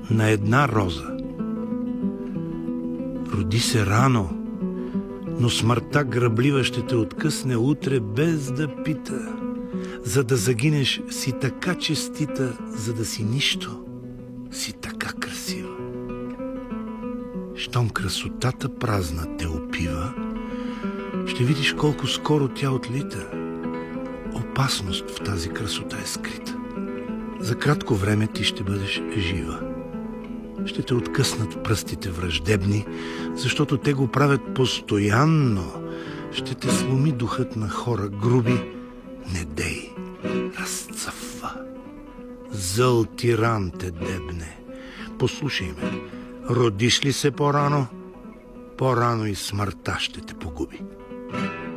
на една роза. Роди се рано, но смъртта гръблива ще те откъсне утре без да пита. За да загинеш си така честита, за да си нищо, си така красива. Щом красотата празна те опива, ще видиш колко скоро тя отлита. Опасност в тази красота е скрита. За кратко време ти ще бъдеш жива. Ще те откъснат пръстите враждебни, защото те го правят постоянно. Ще те сломи духът на хора груби. Не дей, разцъфва. Зъл тиран те дебне. Послушай ме, родиш ли се по-рано, по-рано и смъртта ще те погуби.